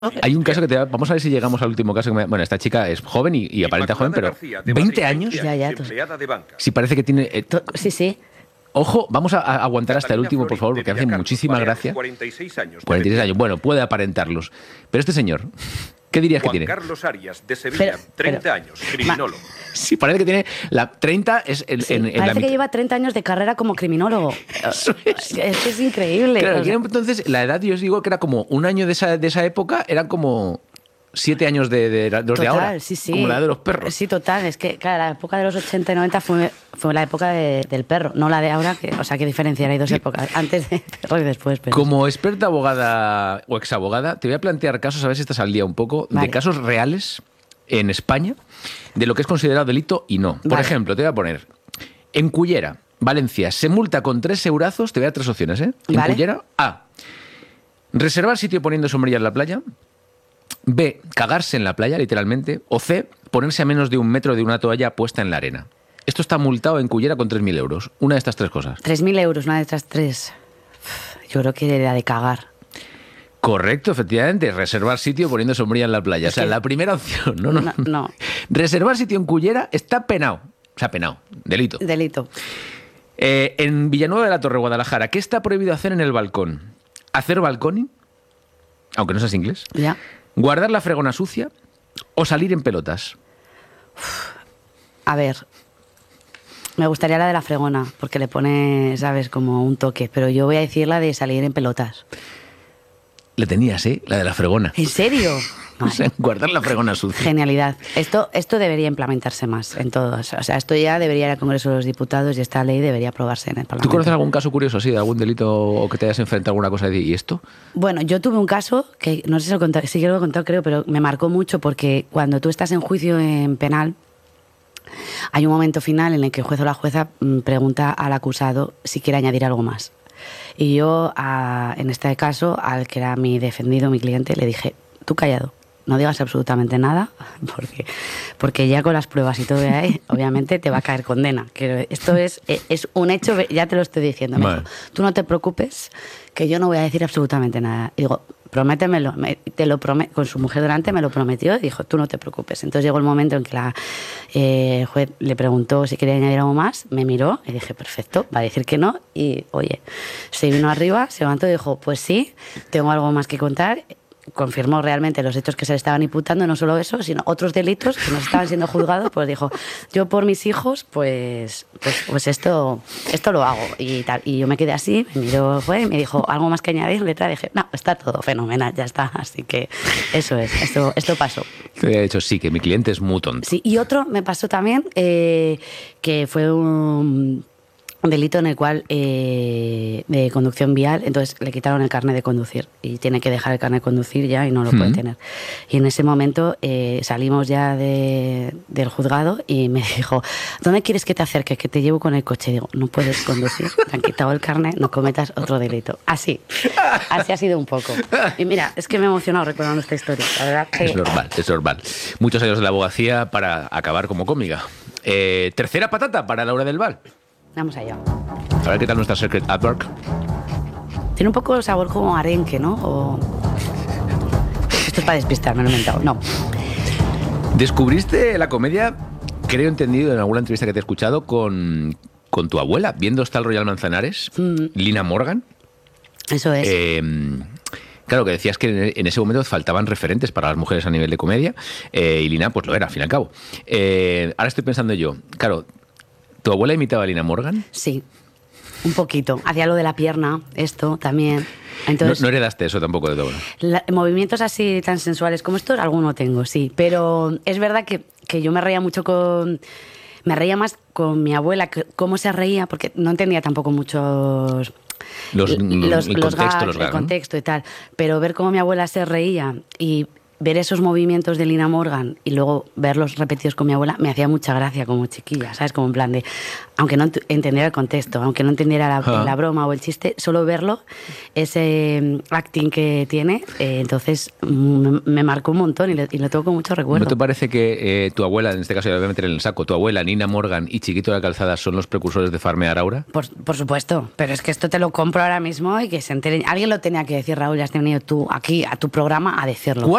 Hay un caso que vamos a ver si llegamos al último caso. Bueno, esta chica es joven y aparenta joven, pero García, de 20 Madrid, años. es Ya. empleada de banca. Sí, parece que tiene... Sí. Ojo, vamos a aguantar hasta el Catalina último, por favor, Florín, porque de hace Villacarlos, muchísima Baleares, gracia. 46 años. 46 años, bueno, puede aparentarlos. Pero este señor, ¿qué dirías que Juan tiene? Carlos Arias, de Sevilla, Pero- 30 años, criminólogo. Sí, parece que tiene... La 30 es en la Parece que mitad. lleva 30 años de carrera como criminólogo. Es increíble. Claro, O sea, entonces la edad, yo os digo que era como un año de esa época, eran como 7 años de los de total, ahora. sí. Como la edad de los perros. Sí, total. Es que, claro, la época de los 80 y 90 fue la época del perro, no la de ahora. O sea, qué diferencia, hay dos épocas, antes del perro y después. Pero... Como experta abogada o exabogada, te voy a plantear casos, a ver si estás al día un poco, Vale. de casos reales en España, de lo que es considerado delito y no. Por Vale. ejemplo, te voy a poner, en Cullera, Valencia, se multa con 3 eurazos, te voy a dar 3 opciones, ¿eh? En Vale. Cullera, A, reservar sitio poniendo sombrilla en la playa, B, cagarse en la playa, literalmente, o C, ponerse a menos de 1 metro de una toalla puesta en la arena. Esto está multado en Cullera con 3.000 euros. Una de estas 3 cosas. 3.000 euros, una de estas 3. Yo creo que era de cagar. Correcto, efectivamente. Reservar sitio poniendo sombrilla en la playa. O sea, la primera opción. No. Reservar sitio en Cullera está penado. O sea, penado. Delito. Delito. En Villanueva de la Torre, Guadalajara, ¿qué está prohibido hacer en el balcón? ¿Hacer balconing? Aunque no seas inglés. Ya. ¿Guardar la fregona sucia? ¿O salir en pelotas? A ver, me gustaría la de la fregona, porque le pone, ¿sabes?, como un toque. Pero yo voy a decir la de salir en pelotas. Le tenías, ¿eh? La de la fregona. ¿En serio? O sea, guardar la fregona sucia. Genialidad. Esto debería implementarse más en todos. O sea, esto ya debería ir al Congreso de los Diputados y esta ley debería aprobarse en el Parlamento. ¿Tú conoces algún caso curioso así, de algún delito o que te hayas enfrentado a alguna cosa y esto? Bueno, yo tuve un caso que no sé si lo he contado, sí que lo he contado, creo, pero me marcó mucho porque cuando tú estás en juicio en penal, hay un momento final en el que el juez o la jueza pregunta al acusado si quiere añadir algo más. Y yo, en este caso, al que era mi defendido, mi cliente, le dije, tú callado, no digas absolutamente nada, porque ya con las pruebas y todo de ahí, obviamente te va a caer condena. Que esto es un hecho, ya te lo estoy diciendo. Me dijo, tú no te preocupes, que yo no voy a decir absolutamente nada. Y digo, prométemelo, te lo prometo. Con su mujer delante me lo prometió y dijo, tú no te preocupes. Entonces llegó el momento en que el juez le preguntó si quería añadir algo más, me miró y dije, perfecto, va a decir que no. Y oye, se vino arriba, se levantó y dijo, pues sí, tengo algo más que contar. Confirmó realmente los hechos que se le estaban imputando, no solo eso, sino otros delitos que no estaban siendo juzgados. Pues dijo, yo por mis hijos, pues esto lo hago y tal. Y yo me quedé así, me miró, fue y me dijo, ¿algo más que añadir? Letra, dije, no, está todo fenomenal, ya está. Así que eso es, esto pasó. Te había dicho, sí, que mi cliente es muy tonto. Sí, y otro me pasó también, que fue un delito en el cual de conducción vial, entonces le quitaron el carnet de conducir y tiene que dejar el carnet de conducir ya y no lo puede tener. Y en ese momento salimos ya del juzgado y me dijo, ¿dónde quieres que te acerque? Que te llevo con el coche. Y digo, no puedes conducir, te han quitado el carnet, no cometas otro delito. Así ha sido un poco. Y mira, es que me he emocionado recordando esta historia. La verdad que... Es normal. Muchos años de la abogacía para acabar como cómica. Tercera patata para Laura del Val. Vamos allá. A ver qué tal nuestra Secret Adwork. Tiene un poco sabor como arenque, ¿no? O... Esto es para despistar, me lo he inventado. No. Descubriste la comedia, creo entendido en alguna entrevista que te he escuchado, con tu abuela, viendo Hostal Royal Manzanares, Lina Morgan. Eso es. Claro, que decías que en ese momento faltaban referentes para las mujeres a nivel de comedia, y Lina pues lo era, al fin y al cabo. Ahora estoy pensando yo, claro, ¿tu abuela imitaba a Lina Morgan? Sí, un poquito. Hacía lo de la pierna, esto también. Entonces, No heredaste eso tampoco de tu abuela. Movimientos así tan sensuales como estos, alguno tengo, sí. Pero es verdad que yo me reía mucho me reía más con mi abuela, cómo se reía, porque no entendía tampoco muchos... el contexto, gags, los gags, el ¿no? contexto y tal. Pero ver cómo mi abuela se reía y ver esos movimientos de Lina Morgan y luego verlos repetidos con mi abuela me hacía mucha gracia como chiquilla, ¿sabes? Como en plan de, aunque no entendiera el contexto, aunque no entendiera la broma o el chiste, solo verlo, ese acting que tiene, entonces me marcó un montón y lo tengo con mucho recuerdo. ¿No te parece que tu abuela, en este caso ya voy a meter en el saco, tu abuela, Nina Morgan y Chiquito de la Calzada son los precursores de Farmear Aura? Por supuesto, pero es que esto te lo compro ahora mismo y que se enteren. Alguien lo tenía que decir, Raúl, ya has venido tú aquí a tu programa a decirlo.